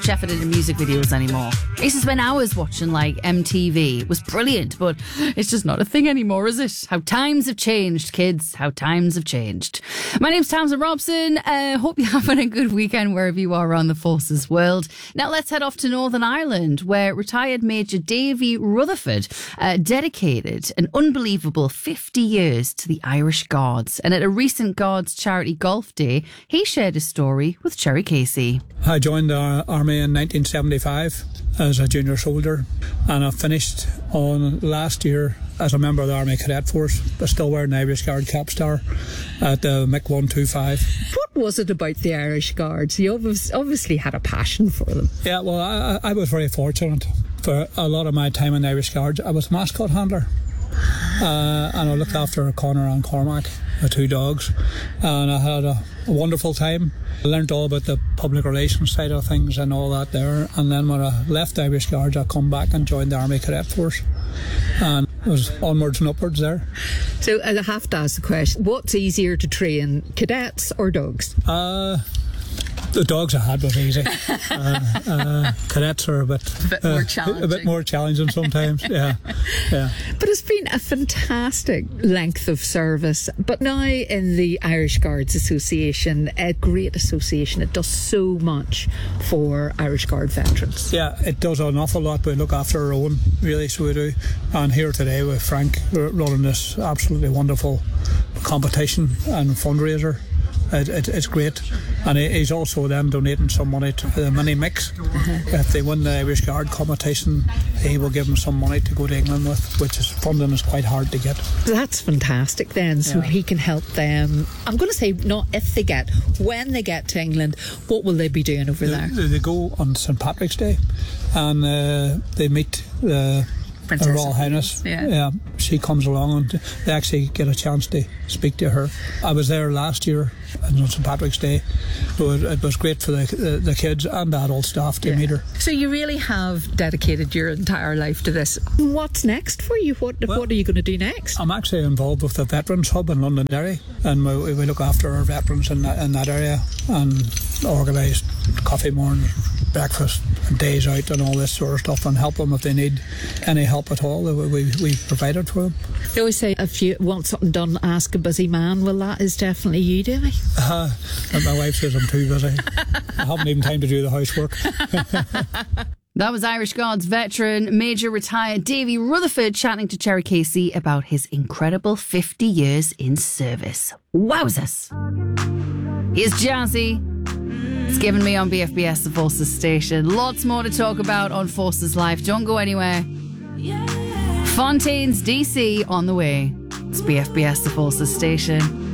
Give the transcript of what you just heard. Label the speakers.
Speaker 1: effort into music videos anymore. I used to spend hours watching like MTV. It was brilliant, but it's just not a thing anymore, is it? How times have changed, kids. How times have changed. My name's Tamsin Robson. Hope you're having a good weekend wherever you are around the Forces world. Now let's head off to Northern Ireland, where retired Major Davy Rutherford dedicated an unbelievable 50 years to the Irish Guards. And at a recent Guards Charity Golf Day, he shared his story with Cherry Casey.
Speaker 2: I joined the Army in 1975 as a junior soldier, and I finished on last year as a member of the Army Cadet Force, but still wearing the Irish Guard cap star at the MiG 125.
Speaker 3: What was it about the Irish Guards? You obviously had a passion for them.
Speaker 2: Yeah, well, I was very fortunate. For a lot of my time in the Irish Guards, I was mascot handler. And I looked after Connor and Cormac, the two dogs, and I had a wonderful time. I learned all about the public relations side of things and all that there, and then when I left the Irish Guards, I come back and joined the Army Cadet Force, and it was onwards and upwards there.
Speaker 3: So I have to ask the question, what's easier to train, cadets or dogs?
Speaker 2: The dogs I had was easy. Cadets are a bit
Speaker 3: more challenging.
Speaker 2: A bit more challenging sometimes. Yeah.
Speaker 3: But it's been a fantastic length of service. But now in the Irish Guards Association, a great association, it does so much for Irish Guard veterans.
Speaker 2: Yeah, it does an awful lot. We look after our own, really, so we do. And here today with Frank, we're running this absolutely wonderful competition and fundraiser. It's great, and he's also then donating some money to the mini mix. If they win the Irish Guard competition, he will give them some money to go to England with, which is funding is quite hard to get.
Speaker 3: That's fantastic then, so he can help them. I'm going to say not if they get, when they get to England, what will they be doing over there?
Speaker 2: They go on St Patrick's Day, and they meet the Royal Highness. Yeah, she comes along and they actually get a chance to speak to her. I was there last year on St Patrick's Day, so it was great for the kids and the adult staff to meet her.
Speaker 3: So you really have dedicated your entire life to this. What's next for you? What are you going to do next?
Speaker 2: I'm actually involved with the Veterans Hub in Londonderry, and we look after our veterans in that area and organise coffee morning, breakfast and days out and all this sort of stuff, and help them if they need any help at all. We provide it for them.
Speaker 3: They always say if you want something done, ask a busy man. Well, that is definitely you, Davy.
Speaker 2: My wife says I'm too busy. I haven't even time to do the housework.
Speaker 1: That was Irish Guards veteran, Major retired Davy Rutherford chatting to Cherry Casey about his incredible 50 years in service. Wowzers! Here's Jazzy. It's given me on BFBS, the Forces station. Lots more to talk about on Forces Life. Don't go anywhere. Fontaine's DC on the way. It's BFBS, the Forces station.